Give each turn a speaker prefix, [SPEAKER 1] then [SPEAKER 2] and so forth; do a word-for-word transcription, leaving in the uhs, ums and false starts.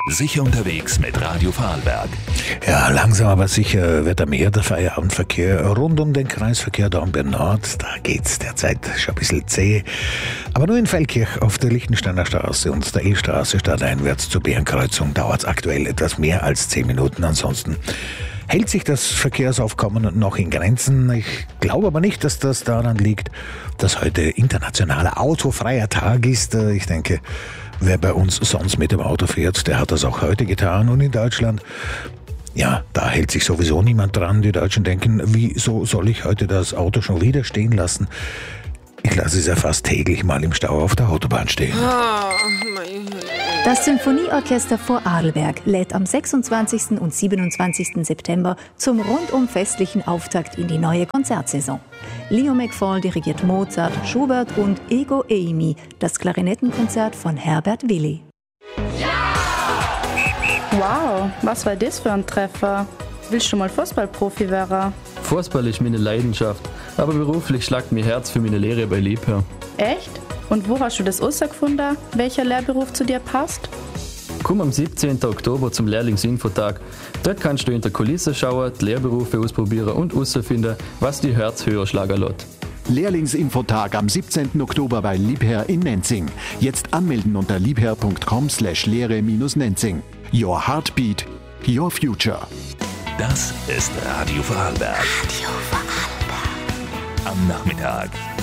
[SPEAKER 1] Sicher unterwegs mit Radio Vorarlberg.
[SPEAKER 2] Ja, langsam aber sicher wird am Meer der Feierabendverkehr rund um den Kreisverkehr Dornbirn-Nord. Da geht's derzeit schon ein bisschen zäh. Aber nur in Feldkirch auf der Lichtensteiner Straße und der E-Straße stadteinwärts zur Bärenkreuzung dauert's aktuell etwas mehr als zehn Minuten. Ansonsten hält sich das Verkehrsaufkommen noch in Grenzen. Ich glaube aber nicht, dass das daran liegt, dass heute internationaler autofreier Tag ist. Ich denke, wer bei uns sonst mit dem Auto fährt, der hat das auch heute getan. Und in Deutschland, ja, da hält sich sowieso niemand dran. Die Deutschen denken, wieso soll ich heute das Auto schon wieder stehen lassen? Ich lasse es ja fast täglich mal im Stau auf der Autobahn stehen.
[SPEAKER 3] Das Symphonieorchester Vorarlberg lädt am sechsundzwanzigsten und siebenundzwanzigsten September zum rundum festlichen Auftakt in die neue Konzertsaison. Leo McFall dirigiert Mozart, Schubert und Ego Eimi, das Klarinettenkonzert von Herbert Willi.
[SPEAKER 4] Wow, was war das für ein Treffer? Willst du mal Fußballprofi werden?
[SPEAKER 5] Fußball ist meine Leidenschaft, aber beruflich schlagt mir Herz für meine Lehre bei Liebherr.
[SPEAKER 4] Echt? Und wo hast du das herausgefunden, welcher Lehrberuf zu dir passt?
[SPEAKER 5] Komm am siebzehnten Oktober zum Lehrlingsinfotag. Dort kannst du in der Kulisse schauen, die Lehrberufe ausprobieren und herausfinden, was die Herz höher schlagen lässt.
[SPEAKER 6] Lehrlingsinfotag am siebzehnten Oktober bei Liebherr in Nenzing. Jetzt anmelden unter liebherr.com slash lehre-nenzing. Your Heartbeat, Your Future.
[SPEAKER 1] Das ist Radio Vorarlberg.
[SPEAKER 3] Radio Vorarlberg.
[SPEAKER 1] Am Nachmittag.